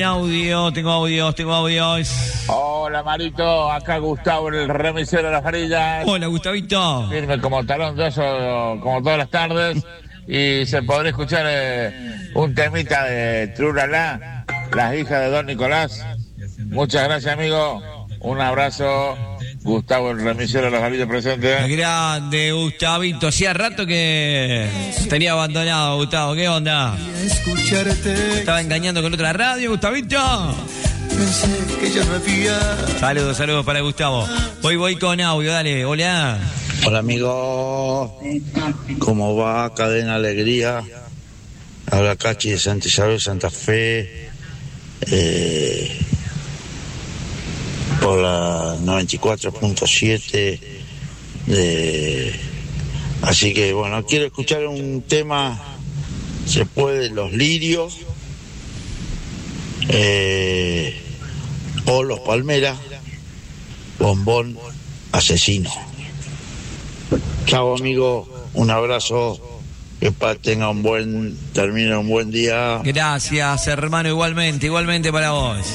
Tengo audios. Hola Marito, acá Gustavo, el remisero de las varillas. Hola, Gustavito. Firme como talón de oso, como todas las tardes. Y se podrá escuchar un temita de Truralá, las hijas de Don Nicolás. Muchas gracias, amigo. Un abrazo. Gustavo, el remisero de las varillas presente. Grande, Gustavito. Hacía rato que tenía abandonado, Gustavo. ¿Qué onda? ¿Estaba engañando con otra radio, Gustavito? Pensé que ya no había. Saludos para Gustavo. Voy con audio, dale, hola. Hola amigo, ¿cómo va? Cadena Alegría. Habla Cachi de Santa Isabel, Santa Fe. Por la 94.7 así que bueno, quiero escuchar un tema, se puede, Los Lirios o Los Palmeras, Bombón Asesino. Chao amigo, un abrazo, que termine un buen día. Gracias, hermano, igualmente para vos.